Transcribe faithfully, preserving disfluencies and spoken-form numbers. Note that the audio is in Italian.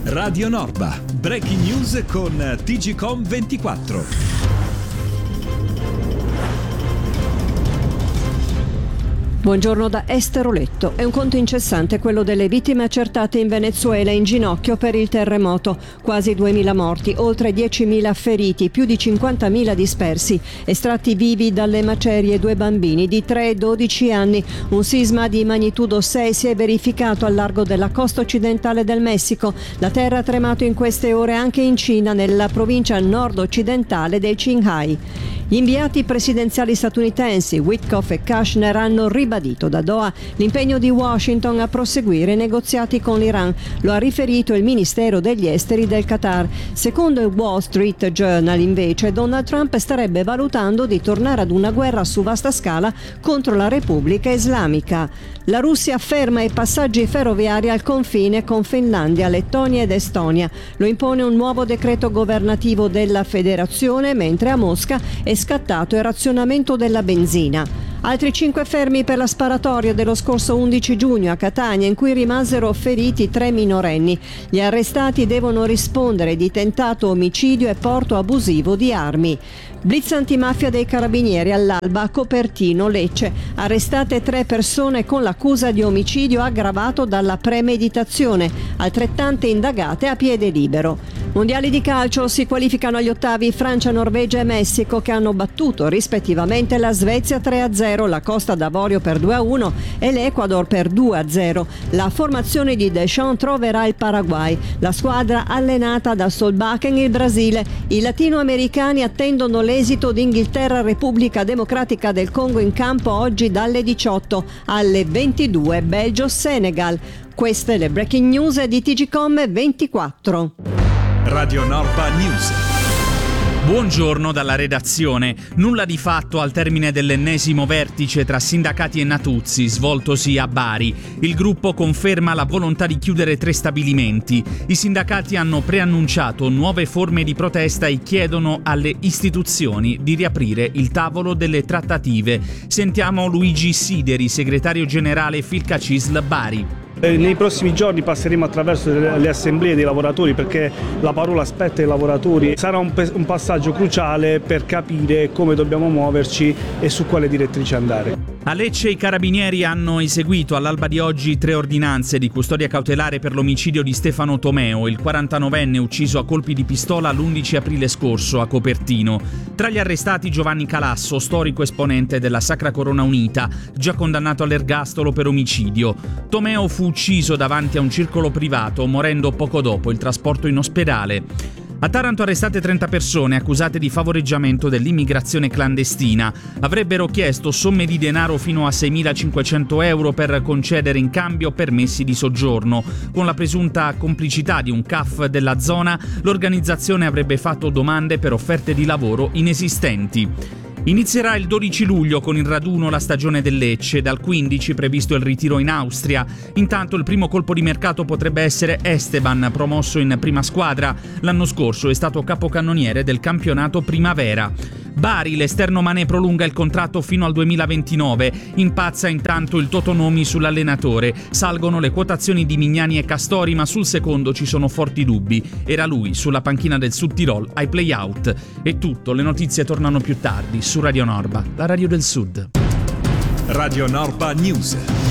Radio Norba, breaking news con T G Com ventiquattro. Buongiorno da Esther Oletto. È un conto incessante quello delle vittime accertate in Venezuela in ginocchio per il terremoto. Quasi duemila morti, oltre diecimila feriti, più di cinquantamila dispersi. Estratti vivi dalle macerie due bambini di tre e dodici anni. Un sisma di magnitudo sei si è verificato al largo della costa occidentale del Messico. La terra ha tremato in queste ore anche in Cina, nella provincia nord-occidentale del Qinghai. Gli inviati presidenziali statunitensi Witkoff e Kushner hanno ribadito da Doha l'impegno di Washington a proseguire i negoziati con l'Iran. Lo ha riferito il Ministero degli Esteri del Qatar. Secondo il Wall Street Journal, invece, Donald Trump starebbe valutando di tornare ad una guerra su vasta scala contro la Repubblica Islamica. La Russia ferma i passaggi ferroviari al confine con Finlandia, Lettonia ed Estonia. Lo impone un nuovo decreto governativo della Federazione, mentre a Mosca è scattato il razionamento della benzina. Altri cinque fermi per la sparatoria dello scorso undici giugno a Catania, in cui rimasero feriti tre minorenni. Gli arrestati devono rispondere di tentato omicidio e porto abusivo di armi. Blitz antimafia dei carabinieri all'alba a Copertino, Lecce. Arrestate tre persone con l'accusa di omicidio aggravato dalla premeditazione, altrettante indagate a piede libero. Mondiali di calcio, si qualificano agli ottavi Francia, Norvegia e Messico, che hanno battuto rispettivamente la Svezia tre a zero, la Costa d'Avorio per due a uno e l'Ecuador per due a zero. La formazione di Deschamps troverà il Paraguay, la squadra allenata da Solbakken il Brasile. I latinoamericani attendono l'esito di Inghilterra-Repubblica Democratica del Congo in campo oggi dalle diciotto alle ventidue Belgio-Senegal. Queste le breaking news di T G Com ventiquattro. Radio Norba News. Buongiorno dalla redazione. Nulla di fatto al termine dell'ennesimo vertice tra sindacati e Natuzzi svoltosi a Bari. Il gruppo conferma la volontà di chiudere tre stabilimenti. I sindacati hanno preannunciato nuove forme di protesta e chiedono alle istituzioni di riaprire il tavolo delle trattative. Sentiamo Luigi Sideri, segretario generale Filcacisl Bari. Nei prossimi giorni passeremo attraverso le assemblee dei lavoratori, perché la parola spetta ai lavoratori. Sarà un, un passaggio cruciale per capire come dobbiamo muoverci e su quale direttrice andare. A Lecce i carabinieri hanno eseguito all'alba di oggi tre ordinanze di custodia cautelare per l'omicidio di Stefano Tomeo, il quarantanovenne ucciso a colpi di pistola l'undici aprile scorso a Copertino. Tra gli arrestati Giovanni Calasso, storico esponente della Sacra Corona Unita, già condannato all'ergastolo per omicidio. Tomeo fu ucciso davanti a un circolo privato, morendo poco dopo il trasporto in ospedale. A Taranto arrestate trenta persone accusate di favoreggiamento dell'immigrazione clandestina. Avrebbero chiesto somme di denaro fino a seimilacinquecento euro per concedere in cambio permessi di soggiorno. Con la presunta complicità di un C A F della zona, l'organizzazione avrebbe fatto domande per offerte di lavoro inesistenti. Inizierà il dodici luglio con il raduno la stagione del Lecce, dal quindici previsto il ritiro in Austria. Intanto il primo colpo di mercato potrebbe essere Esteban, promosso in prima squadra. L'anno scorso è stato capocannoniere del campionato Primavera. Bari, l'esterno Mané prolunga il contratto fino al duemilaventinove. Impazza intanto il Totonomi sull'allenatore. Salgono le quotazioni di Mignani e Castori, ma sul secondo ci sono forti dubbi. Era lui sulla panchina del Sud Tirol ai play-out. È tutto, le notizie tornano più tardi su Radio Norba, la radio del Sud. Radio Norba News.